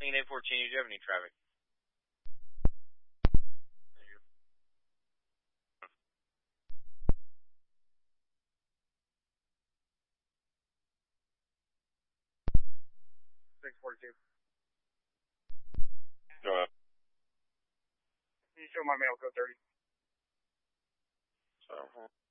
Scene 814, do you have any traffic? Go ahead. Can you show my mail code 30? So,